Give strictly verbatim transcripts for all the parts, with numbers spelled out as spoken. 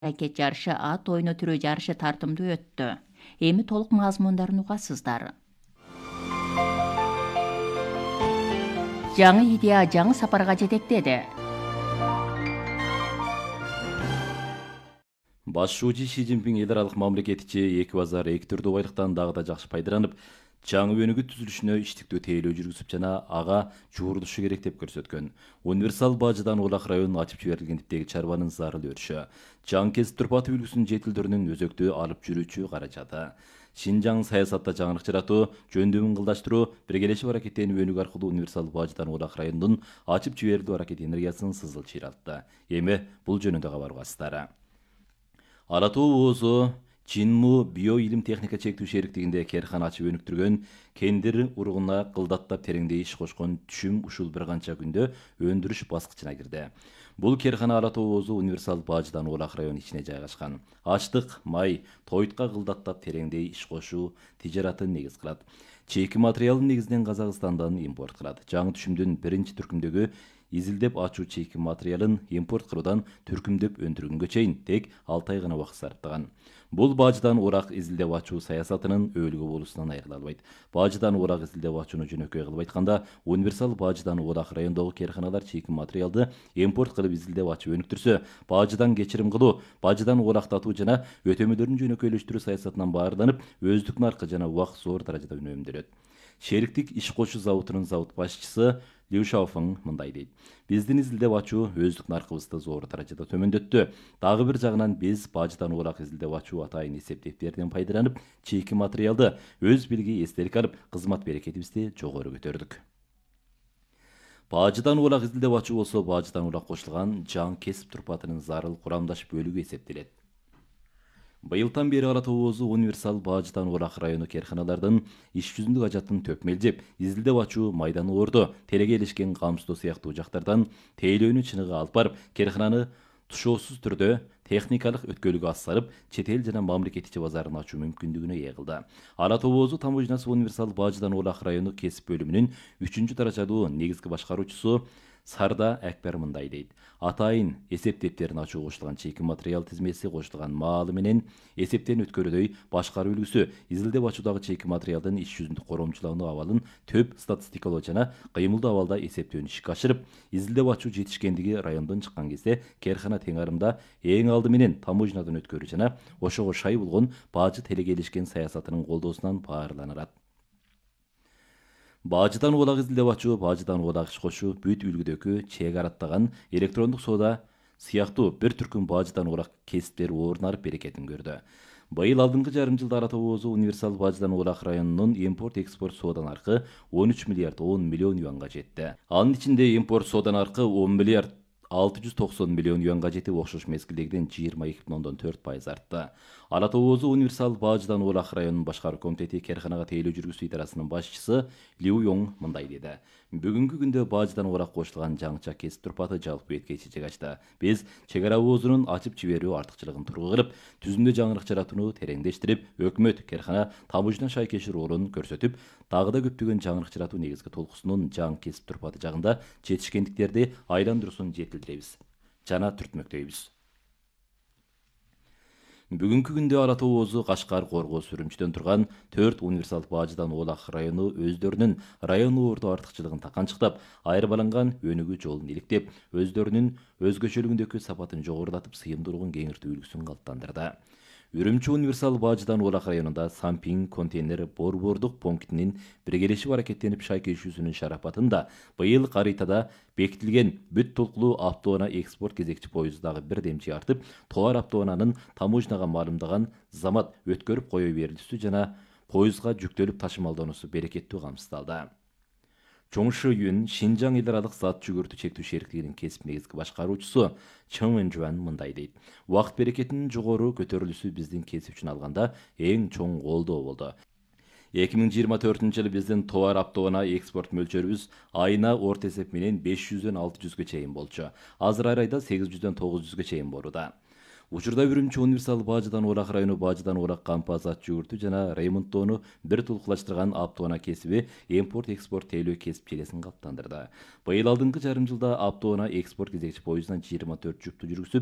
Ракет жарышы ат ойыны түрі жарышы тартымды өттү. Эми толук мазмундарын угасыздар. Жаңы идея жаңы сапарга жетектеди. Башчы Ши Цзиньпин эл аралык мамлекетчи эки базар эки түрдүү байлыктан дагы да жакшы пайдаланып, жаңы өнүгүү түзүлүшүнө иштиктүү тейлөө жүргүзүп жана ага жуурулушу керек деп көрсөткөн. Универсал бажыдан улак район ачып жиберилген типтеги чарбанын зарыл өрүшү, жаңы кесип турпаты үлгүсүнүн жетилдөрүнүн өзөктүү алып жүрүүчү каражаты. Шинжаң саясатта жаңылык жаратуу, жөндөмүн кылдаштыруу, биргелешип аракеттенүү өнүгүү аркылуу универсал бажыдан улак райондун ачып жиберилүү аракет энергиясын сызыл чыйратты. Эми бул жөнүндө кабар угасыздар. Ала Тоо ООЗу Чинму био илим техника чектүү шериктигинде керкана ачып өнүктүргөн кендир уругуна кылдаттап тереңдей иш кошкон түшүм ушул бир канча күндө өндүрүш баскычына кирди. Бул керкана Ала Тоо ООЗу универсал бажыдан улак район ичине жайгашкан. Ачтык, май, тойтка кылдаттап тереңдей иш кошуу тижаратын негиз кылат. Чейки материалын негизинен Казакстандан импорт кылат. Жаңы түшүмдүн биринчи түркүмдөгү изилдеп ачуу чейки материалын импорт кылуудан түркүмдөп өндүргөнгө чейин тек алты ай гана убакыт сарптаган. Бул бажыдан урак изилдеп ачуу саясатынын өөлгө болуусунан айрыла албайт. Бажыдан урак изилдеп ачууну жөнөкөй кылып айтканда, универсал бажыдан улак райондогу керканалар чейки материалды импорт кылып изилдеп ачып өнүктүрсө, бажыдан кечирим кылуу, бажыдан урактатуу жана өтөмөлөрүн жөнөкөйлөштүрүү саясатынан баарланып, өздүк наркы жана убак зор даражада үнөмдөлөт. Шериктик иш кошуу заводунун завод башчысы Лю Шаофeng мындай дейт. Биздин изилдеп ачуу өздүк наркыбызды зор даражада төмөндөттү. Дагы бир жагынан биз бажыдан улак изилдеп ачуу атайын эсептептерден пайдаланып, чейки материалды өз билги эстелик алып, кызмат берекетибизди жогору көтөрдүк. Бажыдан улак изилдеп ачуу болсо, бажыдан улак кошулган жаңы кесип турпатынын зарыл курамдаш бөлүгү эсептелет. Быйылдан бери Ала Тоо ООЗу универсал бажыдан улак району керканалардын иш жүзүндүк ажатын төп мелдеп, изилдеп ачуу майдан ордо, телеге илишкен камсто сыяктуу жактардан тейлөөнү чыныгы алып барып, керкананы тушоосуз түрдө техникалык өткөлүгү аз сарып, чет эл жана мамлекет ичи базарын ачуу мүмкүндүгүнө ээ кылды. Ала Тоо ООЗу таможнясы универсал бажыдан улак району кесип бөлүмүнүн үчүнчү даражалуу негизги башкаруучусу Сарда Акбер мындай дейт. Атайын эсептептерин ачуу кошулган чейки материал тизмеси кошулган маалы менен эсептен өткөрүүдөй башкаруу үлгүсү изилдеп ачуудагы чейки материалдын иш жүзүндүк коромчулануу абалын төп статистикалоо жана кыймылдуу абалда эсептөөнү ишке ашырып, изилдеп ачуу жетишкендиги райондон чыккан кезде керкана тең арымда эң алды менен таможнядан өткөрүү жана ошого шай болгон бажы телеге илишкен саясатынын колдоосунан баарланат. Бажыдан улак изилдеп ачуу, бажыдан улак иш кошуу бүт үлгүдөгү чек араттаган электрондук соода сыяктуу бир түркүм бажыдан улак кесиптер орнарып берекетин көрдү. Быйыл алдыңкы жарым жылда Ала Тоо ООЗу универсал бажыдан улак районунун импорт-экспорт соода наркы он үч миллиард он миллион юанга жетти. Анын ичинде импорт соода наркы он миллиард алты жүз токсон миллион юанга жетип, окшош мезгилдегиден жыйырма эки бүтүн ондон төрт пайыз артты. Ала Тоо ООЗу универсал бажыдан улак районунун башкаруу комитети керканага тейлөө жүргүзүү идарасынын башчысы Лю Йонг мындай деди. Бүгүнкү күндө бажыдан улак кошулган жаңыча кесип турпаты жалпы бетке чечек ачты. Биз чек ара оозунун ачып жиберүү артыкчылыгын тургу кылып, түзүмдө жаңылык жаратууну тереңдештирип, өкмөт, керкана, таможня шайкеши ролун көрсөтүп, дагы да көптөгөн жаңылык жаратуу негизги толкусунун жаңы кесип турпаты жагында жетишкендиктерди айландыруусун жетилдиребиз жана түртмөктөйбүз. Бүгүнкү күндө Ала Тоо ООЗу Кашкар, Коргоз, Үрүмчүдөн турган төрт универсал бажыдан улак району өздөрүнүн район ордо артыкчылыгын таканчыктап, айырмаланган өнүгүү жолун иликтеп, өздөрүнүн өзгөчөлүгүндөгү сапатын жогорулатып, сыйымдуулугун кеңиртүү үлгүсүн калыптандырды. Үрүмчү универсал бажыдан улак районунда Сампин контейнер борбордук пунктинин биргелешип аракеттенип шайкешүүсүнүн шарапатында быйыл каритада бекитилген бүт толкулуу автоунаа экспорт кезекчи поезддагы бир демчи артып, товар автоунаанын таможняга маалымдаган замат өткөрүп кое берилүүсү жана поездга жүктөлүп ташымалдануусу берекеттүү камсыздалды. Чоңшу Юн Шинжаң эл аралык зат жүгүртүү чектүү шериктигинин кесип негизги башкаруучусу Чың Энжуан мындай дейт. Убакыт берекетинин жогору көтөрүлүүсү биздин кесип үчүн алганда эң чоң колдоо болду. эки миң жыйырма төртүнчү жылы биздин товар автоунаа экспорт мөлчөрүбүз айына орто эсеп менен беш жүздөн алты жүзгө чейин болчу. Азыр айда сегиз жүздөн тогуз жүзгө чейин боруда. Учурда Үрүмчү универсал бажыдан улак району бажыдан улак кампа зат жүгүртүү жана ремонттоону бир тулкулаштырган автоунаа кесиби импорт-экспорт тейлөө кесип желесин калыптандырды. Быйыл алдыңкы жарым жылда автоунаа экспорт кезекчи поезддан жыйырма төрт жүктү жүргүзүп,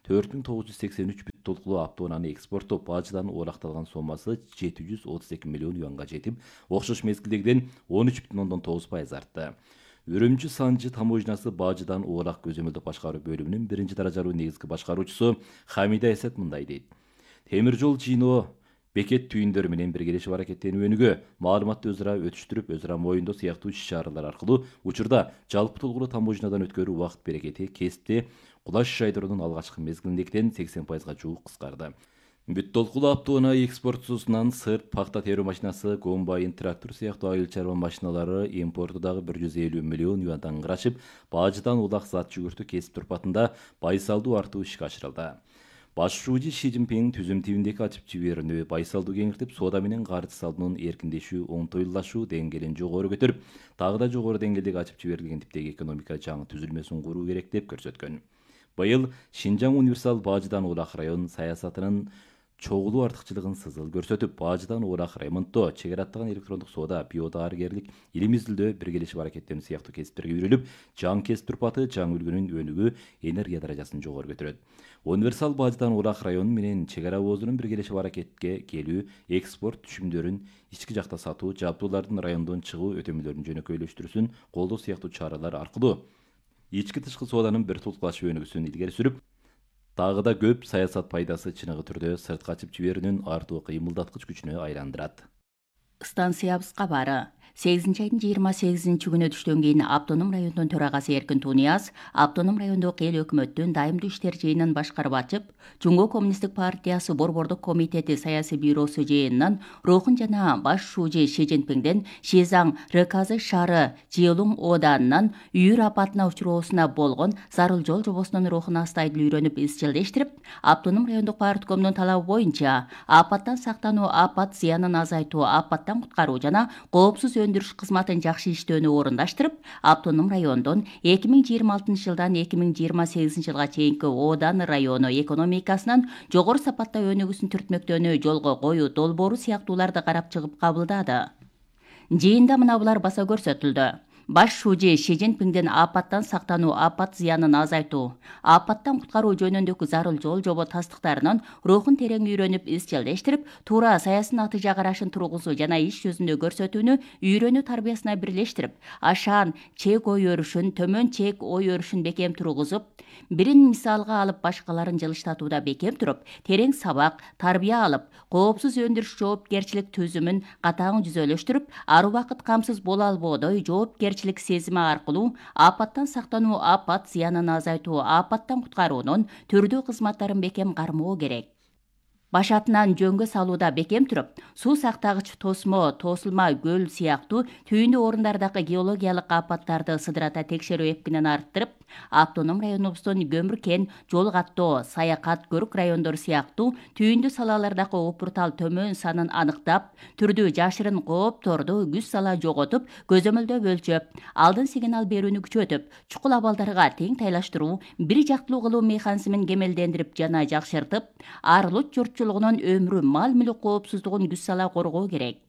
төрт миң тогуз жүз сексен үч бүт толкулуу автоунааны экспорттоп, бажыдан оолакталган сомасы жети жүз отуз эки миллион юанга жетип, окшош мезгилдегиден он үч бүтүн ондон тогуз пайыз артты. Үрүмчү Санжы таможнясы бажыдан оолак көзөмөлдөп башкаруу бөлүмүнүн биринчи даражалуу негизги башкаруучусу Хамида Эсет мындай дейт. Темир жол жийноо бекет түйүндөрү менен биргелешип аракеттенүү өнүгүү, маалыматты өзара өтүштүрүп, өзара моюндоо сыяктуу иш-чаралар аркылуу учурда жалпы толкулуу таможнядан өткөрүү убакыт берекети кесипти кулаш жайдыруунун алгачкы мезгилиндегиден сексен пайызга жуук кыскарды. Бүт толкулуу автоунаа экспортчусунан сырт, пахта терүү машинасы, комбайн, трактор сыяктуу айыл чарба машиналары импорту дагы бир жүз элүү миллион юандан ыңгырашып, бажыдан улак зат жүгүртүү кесип турпатында байсалдуу артуу ишке ашырылды. Башчы Ши Цзиньпин түзүм тибиндеги ачып жиберүүнү байсалдуу кеңиртип, соода менен карыз салуунун эркиндешүү, оңтойлуулашуу деңгээлин жогору көтөрүп, дагы да жогору деңгээлдеги ачып жиберилген типтеги экономика жаңы түзүлмөсүн куруу керек деп көрсөткөн. Быйыл Шинжаң универсал бажыдан оолак район саясатынын чогулуу артыкчылыгын сызыл көрсөтүп, бажыдан оолак ремонттоо, чек араттаган электрондук соода, биодаарыгерлик, илим изилдөө, биргелешип аракеттенүү сыяктуу кесиптерге үйрүлүп, жаңы кесип турпаты, жаңы үлгүнүн өнүгүү, энергия даражасын жогору көтөрөт. Универсал бажыдан оолак району менен чек ара оозунун биргелешип аракетке келүү, экспорт түшүмдөрүн ички жакта сатуу, жабдуулардын райондон чыгуу өтөмөлөрүн жөнөкөйлөштүрүүсүн колдоо сыяктуу чаралар аркылуу ички тышкы сооданын бир тулкулашуу өнүгүүсүн илгери сүрүп, дагы да көп саясат пайдасы чыныгы түрдө сыртка ачып жиберүүнүн артуу кыймылдаткыч күчүнө айландырат. Станциябыз кабары. сегизинчи айдын жыйырма сегизинчи күнү түштөн кийин Автоном районунун төрагасы Эркин Тунияз Автоном райондук эл өкмөттүн дайымдуу иштер жыйынын башкарып ачып, Жумго коммунисттик партиясы Борбордук комитети саясий бюросу жыйынынан Рохун жана баш шужи Ши Цзиньпинден Шизаң РКЗ шаары Жиелуң ооданынан үйүр апатына учуроосуна болгон зарыл жол жобосунун рухун астайдыл үйрөнүп изчилдештирип, Автоном райондук парткомдун талабы боюнча апаттан сактануу, апат зыянын азайтуу, апаттан куткаруу жана коопсуз өндүрүш кызматын жакшы иштөөнү орундаштырып, Автоном райондон эки миң жыйырма алтынчы жылдан эки миң жыйырма сегизинчи жылга чейинки Оодан району экономикасынын жогору сапатта өнүгүүсүн түртмөктөөнү жолго коюу долбоору сыяктууларды карап чыгып кабылдады. Жыйында мына булар баса көрсөтүлдү. Баш шужи Ши Цзиньпинден апаттан сактануу, апат зыянын азайтуу, апаттан куткаруу жөнүндөгү зарыл жол жобо тастыктарынын рухун терең үйрөнүп изчилдештирип, туура саясий натыйжа карашын тургузуу жана иш жүзүндө көрсөтүүнү үйрөнүү тарбиясына бирлештирип, ашаан чек ой өрүшүн, төмөн чек ой өрүшүн бекем тургузуп, бирин мисалга алып башкаларын жылыштатууда бекем туруп, терең сабак, тарбия алып, коопсуз өндүрүш жоопкерчилик түзүмүн катаң жүзөлөштүрүп, ар убакыт камсыз боло албоодой жоопкерчилик сезими аркылуу апаттан сактануу, апат зыянын азайтуу, апаттан куткаруунун түрдүү кызматтарын бекем кармоо керек. Башатынан жөнгө салууда бекем туруп, суу сактагыч тосмо, тосулма көл сыяктуу түйүндүү орундардагы геологиялык апаттарды сыдырата текшерүү эпкинин арттырып, Автоном районубуздун көмүр кен, жол каттоо, саякат, көрүк райондору сыяктуу түйүндүү салалардагы опуртал төмөн санын аныктап, түрдүү жашырын коопторду күз сала жоготуп, көзөмөлдөп өлчөп, алдын сигнал берүүнү күчөтүп, чукул абалдарга тең тайлаштыруу, бир жактылуу кылуу механизмин кемелдендирип жана жакшыртып, арылыч журтчулугунун өмүрү, мал мүлүк коопсуздугун күз сала коргоо керек.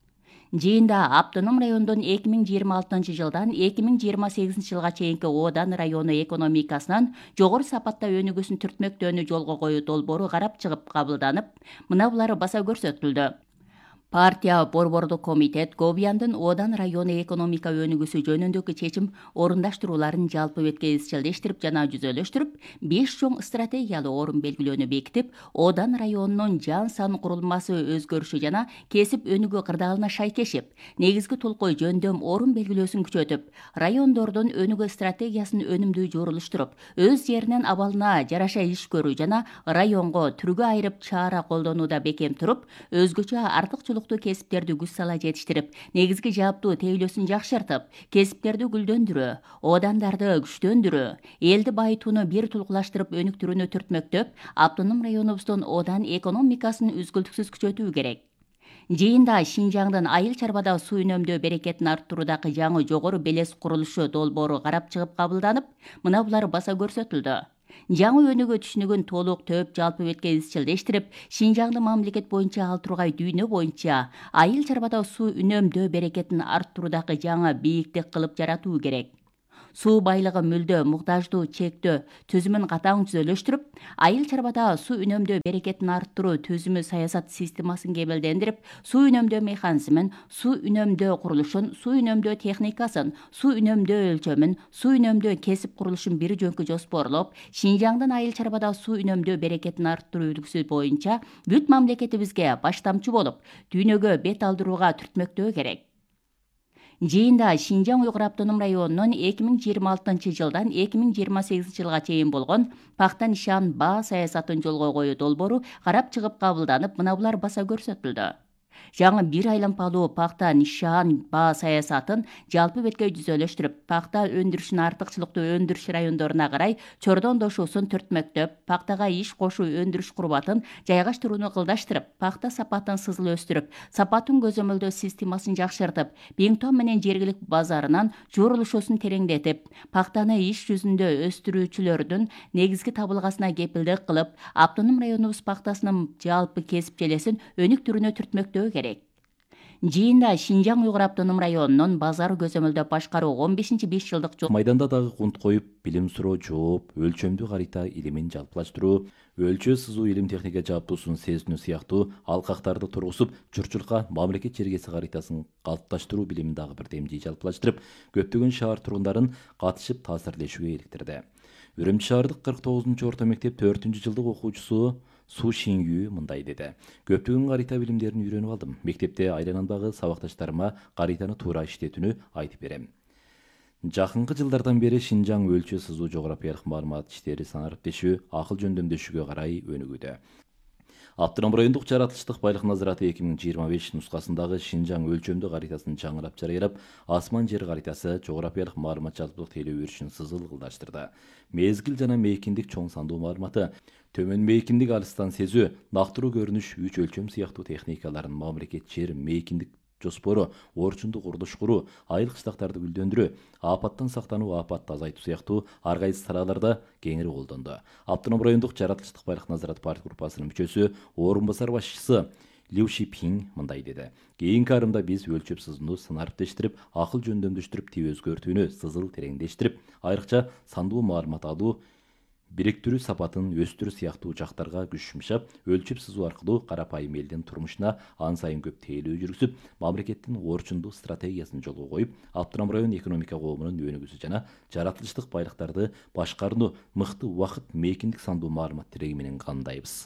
Жыйында Автоном райондон эки миң жыйырма алтынчы жылдан эки миң жыйырма сегизинчи жылга чейинки Оодан району экономикасынын жогору сапатта өнүгүүсүн түртмөктөөнү жолго коюу долбоору карап чыгып кабылданып, мына булар баса көрсөтүлдү. Партия Борбордук комитет Говьяндын Оодан району экономика өнүгүүсү жөнүндөгү чечим орундаштырууларын жалпы бетке изчилдештирип жана жүзөлөштүрүп, беш чоң стратегиялуу орун белгилөөнү бекитип, Оодан районунун жан сан курулмасы өзгөрүшү жана кесип өнүгүү кырдаалына шайкешип, негизги толкой жөндөм орун белгилөөсүн күчөтүп, райондордун өнүгүү стратегиясын өнүмдүү жорулуштуруп, өз жеринин абалына жараша иш көрүү жана районго түргө айырып чара колдонууда бекем туруп, өзгөчө артыкчылык кесиптерди күз сала жетиштирип, негизги жаптуу тейлөөсүн жакшыртып, кесиптерди гүлдөндүрүү, оодандарды күчтөндүрүү, элди байытууну бир тулкулаштырып өнүктүрүүнү түртмөктөп, Автоном районубуздун Оодан экономикасын үзгүлтүксүз күчөтүү керек. Жыйында Шинжаңдын айыл чарбада суу үнөмдөө берекетин арттыруудагы жаңы жогору белес курулушу долбоору карап чыгып кабылданып, мына булар баса көрсөтүлдү. Жаңы өнүгүү түшүнүгүн толук төп жалпы бетке изчилдештирип, Шинжаңды мамлекет боюнча ал тургай дүйнө боюнча айыл чарбада суу үнөмдөө берекетин арттыруудагы жаңы бийиктик кылып жаратуу керек. суу байлыгы мүлдө муктаждуу чектөө түзүмүн катаң түзөлүштүрүп, айыл чарбада суу үнөмдөө берекетин арттыруу түзүмү саясат системасын кемелдендирип, суу үнөмдөө механизмин, суу үнөмдөө курулушун, суу үнөмдөө техникасын, суу үнөмдөө өлчөмүн, суу үнөмдөө кесип курулушун бир жөнкү жоспорлоп, Шинжаңдын айыл чарбада суу үнөмдөө берекетин арттыруу үлгүсү боюнча бүт мамлекетибизге баштамчы болуп, дүйнөгө бет алдырууга түртмөктөө керек. Жыйында Шинжаң Уйгур автоном районунун эки миң жыйырма алтынчы жылдан эки миң жыйырма сегизинчи жылга чейин болгон пахта нишан баа саясатын жолго коюу долбоору карап чыгып кабылданып, мына булар баса көрсөтүлдү. Жаңы бир айланпалуу пахта нишан баа саясатын жалпы бетке жүзөлөштүрүп, пахта өндүрүшүн артыкчылыктуу өндүрүш райондоруна карай чордондошуусун түртмөктөп, пахтага иш кошуу өндүрүш курбатын жайгаштырууну кылдаштырып, пахта сапатын сызыл өстүрүп, сапатын көзөмөлдөө системасын жакшыртып, Биңтон менен жергилик базарынан жуурулушуусун тереңдетип, пахтаны иш жүзүндө өстүрүүчүлөрдүн негизги табылгасына кепилдик кылып, автоном районубуз пахтасынын жалпы кесип желесин өнүктүрүүнү түртмөктөө керек. Жыйында Шинжаң Уйгур автоном районунун базар көзөмөлдөп башкаруу он бешинчи беш жылдык жол майданда дагы кунт коюп, билим суроо жооп, өлчөмдүү карыйта илимин жалпылаштыруу, өлчөө сызуу илим техника жааптуусун сезинүү сыяктуу алкактарды тургузуп, журтчулукка мамлекет жергеси карыйтасын калыпташтыруу билимин дагы бир демдей жалпылаштырып, көптөгөн шаар тургундарын катышып таасирлешүүгө иликтирди. Үрүмчү шаардык кырк тогузунчу орто мектеп төртүнчү жылдык окуучусу Су Шингүү мындай деди. Көптөгөн карыйта билимдерин үйрөнүп алдым. Мектепте айланамдагы сабакташтарыма карыйтаны туура иштетүүнү айтып берем. Жакынкы жылдардан бери Шинжаң өлчө сызуу жографиялык маалымат иштери санариптешүү, акыл жөндөмдөшүүгө карай өнүгүүдө. Автоном райондук жаратылыштык байлык назараты эки миң жыйырма беш нускасындагы Шинжаң өлчөмдүү карыйтасын жаңырап жарыялап, асман жер карыйтасы жографиялык маалымат жалпылык тейлөө өрүшүн сызыл кылдаштырды. Мезгил жана мейкиндик чоң сандуу маалыматы, төмөн мейкиндик алыстан сезүү, нактыруу көрүнүш, үч өлчөм сыяктуу техникаларын мамлекет жер мейкиндик жоспору, орчундуу курулуш куруу, айыл кыштактарды гүлдөндүрүү, апаттан сактануу, апатты азайтуу сыяктуу ар кайсы салаларда кеңири колдонду. Автоном райондук жаратылыштык байлык назарат партия группасынын мүчөсү, орун басар башчысы Лю Шипин мындай деди. Кийинки арымда биз өлчөп сызууну санариптештирип, акыл жөндөмдөштүрүп, тип өзгөртүүнү сызыл тереңдештирип, айрыкча сандуу маалымат алуу, бириктирүү сапатын өстүрүү сыяктуу жактарга күч жумшап, өлчөп сызуу аркылуу карапайым элдин турмушуна ан сайын көп тейлөө жүргүзүп, мамлекеттин орчундуу стратегиясын жолго коюп, автоном район экономика коомунун өнүгүүсү жана жаратылыштык байлыктарды башкарууну мыкты убакыт мейкиндик сандуу маалымат тиреги менен кандайбыз.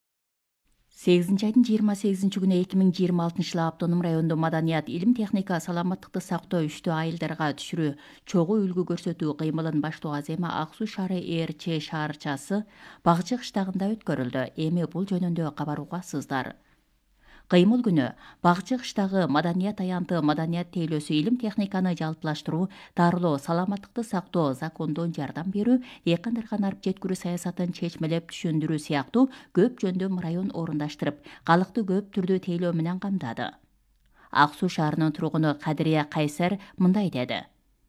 сегизинчи айдын жыйырма сегизинчи күнү эки миң жыйырма алтынчы жылы автоном райондо маданият, илим, техника, саламаттыкты сактоо үчтүү айылдарга түшүрүү, чогуу үлгү көрсөтүү кыймылын баштоо азема Ак Суу шаары ээрчи шаарчасы Багчы кыштагында өткөрүлдү. Эми бул жөнүндө кабар угасыздар. Кыймыл күнү Багчы кыштагы маданият аянты, маданият тейлөөсү, илим техниканы жалпылаштыруу, дарылоо, саламаттыкты сактоо, закондон жардам берүү, якындарга арып жеткирүү саясатын чечмелеп түшүндүрүү сыяктуу көп жөндөм район орундаштырып, калкты көп түрдүү тейлөө менен камдады. Ак Суу шаарынын тургуну Кадырия Кайсар мындай деди.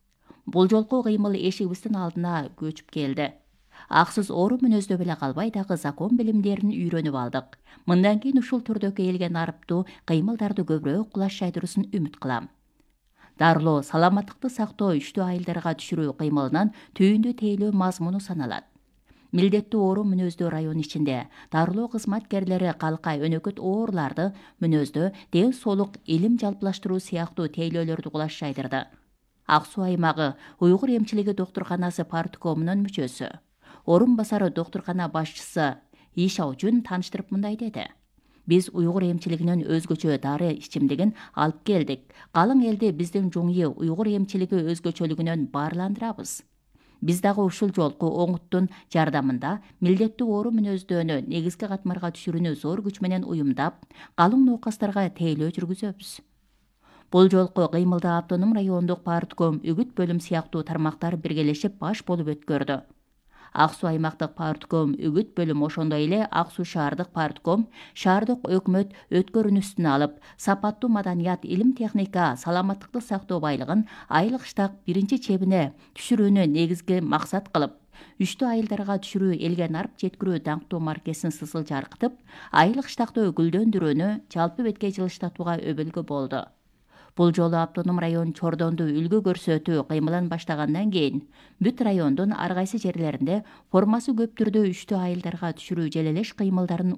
Бул жолку кыймыл эшигибиздин алдына көчүп келди. Аксыз оору мүнөздө беле калбай дагы закон билимдерин үйрөнүп алдык. Мындан кийин ушул түрдө келген арыптуу кыймылдарды көбүрөөк кулаш жайдыруусын үмүт кылам. Дарылоо, саламаттыкты сактоо үчтүү айылдарга түшүрүү кыймылынан түйүндүү тейлөө мазмуну саналат. Милдеттүү оору мүнөздүү район ичинде дарылоо кызматкерлери калка, өнөкөт ооруларды мүнөздө ден соолук, илим жалпылаштыруу сыяктуу тейлөөлөрдү кулаш жайдырды. Ак Суу аймагы уйгур эмчилиги доктурканасы парткомунун мүчөсү, орун басары доктуркана башчысы Ишаучун тааныштырып мындай деди. Биз уйгур эмчилигинин өзгөчө дары ичимдигин алып келдик. Калың элди биздин жуңйы уйгур эмчилиги өзгөчөлүгүнөн баарландырабыз. Биз дагы ушул жолку оңуттун жардамында милдеттүү оору мүнөздөнү негизги катмарга түшүрүүнү зор күч менен уюмдап, калың ноокастарга тейлөө жүргүзөбүз. Бул жолку кыймылда автоном райондук партком, үгүт бөлүм сыяктуу тармактар биргелешип баш болуп өткөрдү. Ак Суу аймактык партком, үгүт бөлүм, ошондой эле Ак Суу шаардык партком шаардык өкмөт өткөрүүнү үстүнө алып, сапаттуу маданият, илим, техника, саламаттыкты сактоо байлыгын айыл кыштак биринчи чебине түшүрүүнү негизги максат кылып, үчтүү айылдарга түшүрүү, элге арып жеткирүү даңктуу маркесин сызыл жаркытып, айыл кыштакты гүлдөндүрүүнү жалпы бетке жылыштатууга өбөлгө болду. Бул жолу автоном район Чордонду үлгү көрсөтүү кыймылын баштагандан кийин бүт райондун ар кайсы жерлеринде формасы көп түрдө үчтүү айылдарга түшүрүү желелеш кыймылдарын